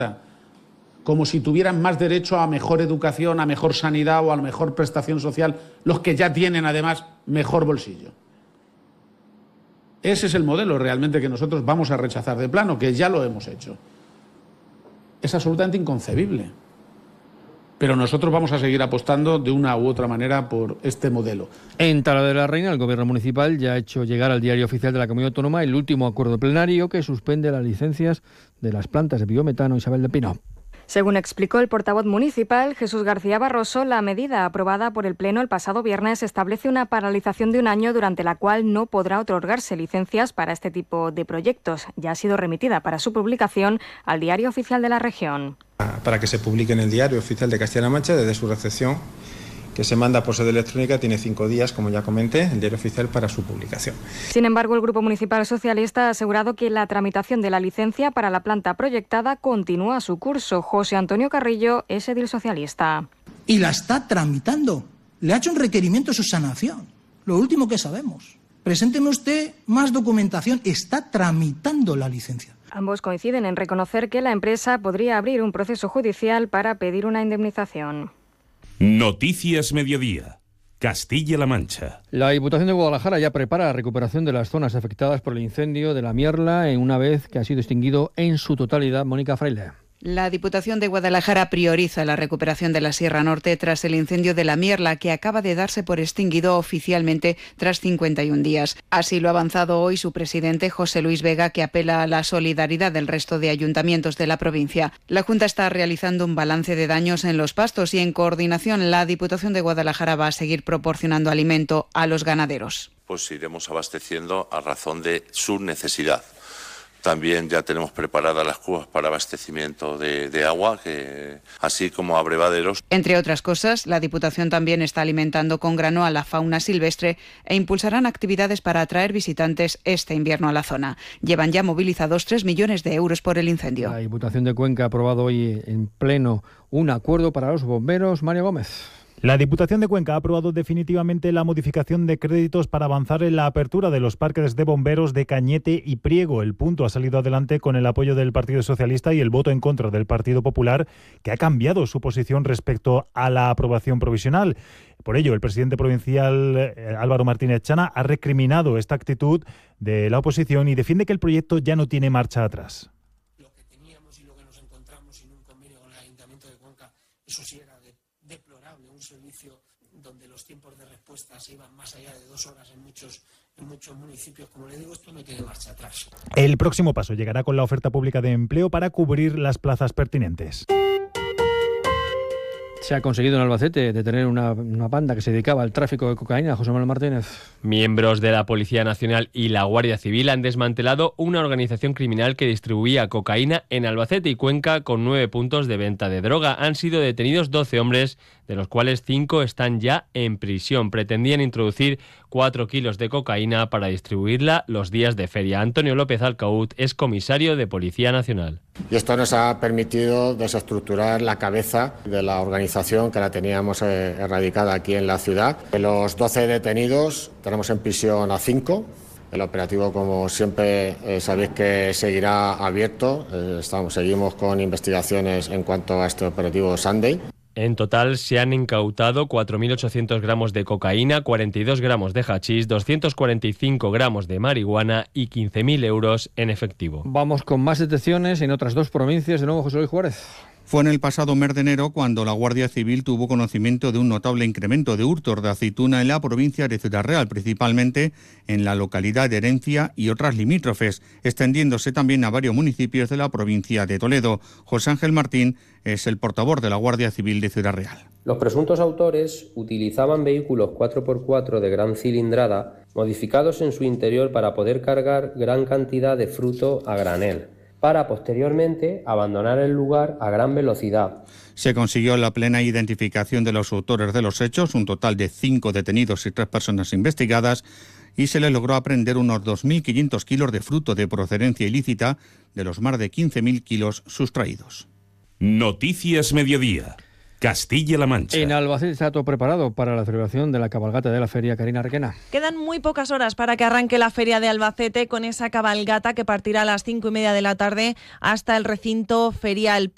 como si tuvieran más derecho a mejor educación, a mejor sanidad o a mejor prestación social, los que ya tienen además mejor bolsillo. Ese es el modelo realmente que nosotros vamos a rechazar de plano, que ya lo hemos hecho. Es absolutamente inconcebible. Pero nosotros vamos a seguir apostando de una u otra manera por este modelo. En Talavera de la Reina, el Gobierno municipal ya ha hecho llegar al Diario Oficial de la Comunidad Autónoma el último acuerdo plenario que suspende las licencias de las plantas de biometano Isabel de Pino. Según explicó el portavoz municipal, Jesús García Barroso, la medida aprobada por el Pleno el pasado viernes establece una paralización de un año durante la cual no podrá otorgarse licencias para este tipo de proyectos. Ya ha sido remitida para su publicación al Diario Oficial de la Región. Para que se publique en el Diario Oficial de Castilla-La Mancha desde su recepción, que se manda por sede electrónica, tiene 5 días, como ya comenté, el Diario Oficial para su publicación. Sin embargo, el Grupo Municipal Socialista ha asegurado que la tramitación de la licencia para la planta proyectada continúa su curso. José Antonio Carrillo es edil socialista. Y la está tramitando. Le ha hecho un requerimiento de subsanación. Lo último que sabemos. Presénteme usted más documentación. Está tramitando la licencia. Ambos coinciden en reconocer que la empresa podría abrir un proceso judicial para pedir una indemnización. Noticias Mediodía. Castilla-La Mancha. La Diputación de Guadalajara ya prepara la recuperación de las zonas afectadas por el incendio de la Mierla una vez que ha sido extinguido en su totalidad. Mónica Fraile. La Diputación de Guadalajara prioriza la recuperación de la Sierra Norte tras el incendio de la Mierla, que acaba de darse por extinguido oficialmente tras 51 días. Así lo ha avanzado hoy su presidente, José Luis Vega, que apela a la solidaridad del resto de ayuntamientos de la provincia. La Junta está realizando un balance de daños en los pastos y, en coordinación, la Diputación de Guadalajara va a seguir proporcionando alimento a los ganaderos. Pues iremos abasteciendo a razón de su necesidad. También ya tenemos preparadas las cubas para abastecimiento de agua, así como abrevaderos. Entre otras cosas, la Diputación también está alimentando con grano a la fauna silvestre e impulsarán actividades para atraer visitantes este invierno a la zona. Llevan ya movilizados 3 millones de euros por el incendio. La Diputación de Cuenca ha aprobado hoy en pleno un acuerdo para los bomberos. Mario Gómez. La Diputación de Cuenca ha aprobado definitivamente la modificación de créditos para avanzar en la apertura de los parques de bomberos de Cañete y Priego. El punto ha salido adelante con el apoyo del Partido Socialista y el voto en contra del Partido Popular, que ha cambiado su posición respecto a la aprobación provisional. Por ello, el presidente provincial Álvaro Martínez Chana ha recriminado esta actitud de la oposición y defiende que el proyecto ya no tiene marcha atrás. Lo que teníamos y lo que nos encontramos sin un convenio con el Ayuntamiento de Cuenca, eso sí era deplorable, un servicio donde los tiempos de respuesta se iban más allá de 2 horas en muchos municipios. Como le digo, esto no tiene marcha atrás. El próximo paso llegará con la oferta pública de empleo para cubrir las plazas pertinentes. Se ha conseguido en Albacete detener una banda que se dedicaba al tráfico de cocaína. José Manuel Martínez. Miembros de la Policía Nacional y la Guardia Civil han desmantelado una organización criminal que distribuía cocaína en Albacete y Cuenca con 9 puntos de venta de droga. Han sido detenidos 12 hombres, de los cuales 5 están ya en prisión. Pretendían introducir 4 kilos de cocaína para distribuirla los días de feria. Antonio López Alcaút es comisario de Policía Nacional. Y esto nos ha permitido desestructurar la cabeza de la organización que la teníamos erradicada aquí en la ciudad. De los 12 detenidos tenemos en prisión a 5. El operativo, como siempre, sabéis que seguirá abierto. Seguimos con investigaciones en cuanto a este operativo Sunday. En total se han incautado 4.800 gramos de cocaína, 42 gramos de hachís, 245 gramos de marihuana y 15.000 euros en efectivo. Vamos con más detenciones en otras 2 provincias. De nuevo, José Luis Juárez. Fue en el pasado mes de enero cuando la Guardia Civil tuvo conocimiento de un notable incremento de hurtos de aceituna en la provincia de Ciudad Real, principalmente en la localidad de Herencia y otras limítrofes, extendiéndose también a varios municipios de la provincia de Toledo. José Ángel Martín es el portavoz de la Guardia Civil de Ciudad Real. Los presuntos autores utilizaban vehículos 4x4 de gran cilindrada, modificados en su interior para poder cargar gran cantidad de fruto a granel, para posteriormente abandonar el lugar a gran velocidad. Se consiguió la plena identificación de los autores de los hechos, un total de 5 detenidos y 3 personas investigadas, y se les logró apreender unos 2.500 kilos de fruto de procedencia ilícita de los más de 15.000 kilos sustraídos. Noticias Mediodía. Castilla-La Mancha. En Albacete está todo preparado para la celebración de la cabalgata de la feria. Karina Requena. Quedan muy pocas horas para que arranque la feria de Albacete con esa cabalgata que partirá a las 5:30 de la tarde hasta el recinto ferial.